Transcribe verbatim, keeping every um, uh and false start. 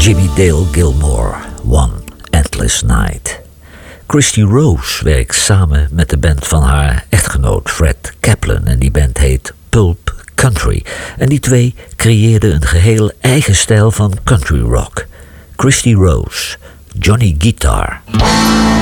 Jimmy Dale Gilmore, One Endless Night. Christy Rose werkt samen met de band van haar echtgenoot Fred Kaplan en die band heet Pulp Country. En die twee creëerden een geheel eigen stijl van country rock. Christy Rose, Johnny Guitar.